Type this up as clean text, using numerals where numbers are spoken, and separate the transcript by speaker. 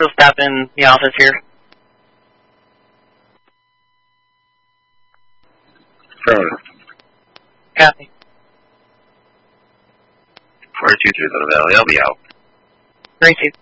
Speaker 1: He'll stop in the office here.
Speaker 2: Affirmative.
Speaker 1: Copy.
Speaker 2: 423 Little Valley, I'll be out.
Speaker 1: Great, Chief.